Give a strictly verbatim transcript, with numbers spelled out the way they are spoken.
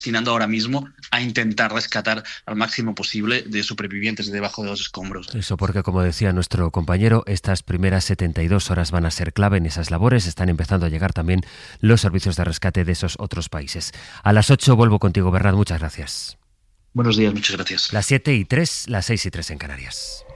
destinando ahora mismo a intentar rescatar al máximo posible de supervivientes debajo de los escombros. Eso porque, como decía nuestro compañero, estas primeras setenta y dos horas van a ser clave en esas labores. Están empezando a llegar también los servicios de rescate de esos otros países. A las ocho vuelvo contigo, Bernat. Muchas gracias. Buenos días, muchas gracias. Las siete y tres, las seis y tres en Canarias.